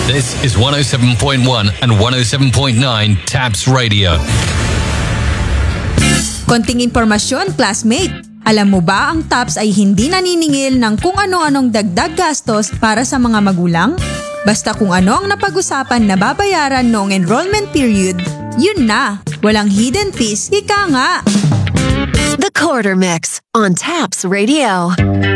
This is 107.1 and 107.9 TAPS Radio. Konting impormasyon, classmate. Alam mo ba ang TAPS ay hindi naniningil ng kung ano-anong dagdag gastos para sa mga magulang? Basta kung ano ang napag-usapan na babayaran noong enrollment period, yun na. Walang hidden fees, ika nga. The Quarter Mix on TAPS Radio.